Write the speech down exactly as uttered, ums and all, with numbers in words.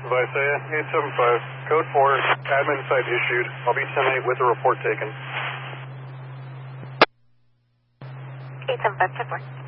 Visaya, eight seven five, code four, admin site issued. I'll be ten eight with a report taken. eight seven five, ten four.